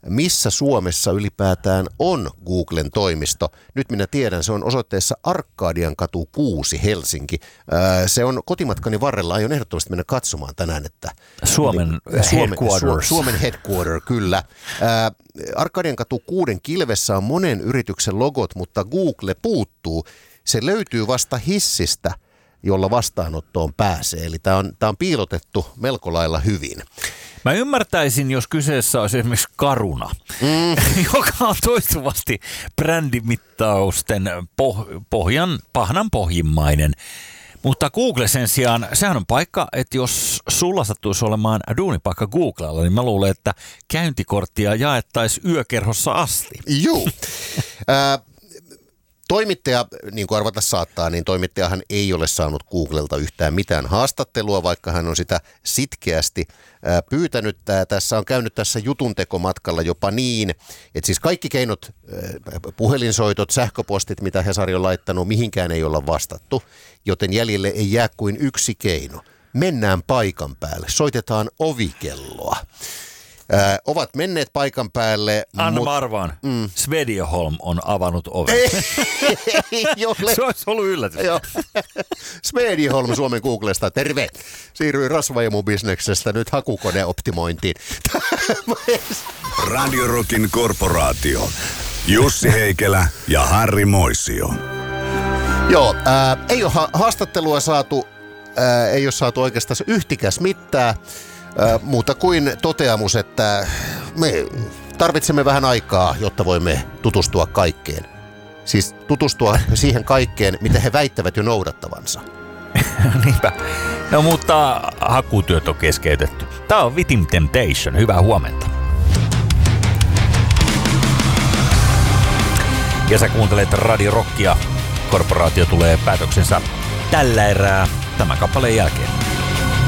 missä Suomessa ylipäätään on Googlen toimisto. Nyt minä tiedän, se on osoitteessa Arkadiankatu 6 Helsinki. Se on kotimatkani varrella, aion ehdottomasti mennä katsomaan tänään, että Suomen headquarters. Suomen headquarter, kyllä. Arkadiankatu 6 kilvessä on monen yrityksen logot, mutta Google puuttuu. Se löytyy vasta hissistä, jolla vastaanottoon pääsee. Eli tämä on piilotettu melko lailla hyvin. Mä ymmärtäisin, jos kyseessä olisi esimerkiksi Caruna, joka on toistuvasti brändimittausten pahnan pohjimmainen. Mutta Google sen sijaan, sehän on paikka, että jos sulla sattuisi olemaan duunipaikka Googlella, niin mä luulen, että käyntikorttia jaettaisiin yökerhossa asti. Juu. Toimittaja, niin kuin arvata saattaa, niin toimittajahan ei ole saanut Googlelta yhtään mitään haastattelua, vaikka hän on sitä sitkeästi pyytänyt. Tässä on käynyt tässä jutuntekomatkalla jopa niin, että siis kaikki keinot, puhelinsoitot, sähköpostit, mitä Hesari on laittanut, mihinkään ei olla vastattu, joten jäljelle ei jää kuin yksi keino. Mennään paikan päälle, soitetaan ovikelloa. Ovat menneet paikan päälle. Anna mä arvaan. Svedjeholm on avannut oven. Ei ole. Se olisi ollut yllätys. Svedjeholm Suomen Googlesta. Terve. Siirryin rasvaimubisneksestä nyt hakukoneoptimointiin. Radio Rockin korporaatio. Jussi Heikelä ja Harri Moisio. Joo, ei ole haastattelua saatu. Ei ole saatu oikeastaan yhtikäs mitään. Muuta kuin toteamus, että me tarvitsemme vähän aikaa, jotta voimme tutustua kaikkeen. Siis tutustua siihen kaikkeen, mitä he väittävät jo noudattavansa. Niinpä. No mutta hakutyöt on keskeytetty. Tämä on Within Temptation. Hyvää huomenta. Ja sä kuuntelet Radio Rockia. Korporaatio tulee päätöksensä tällä erää tämän kappaleen jälkeen.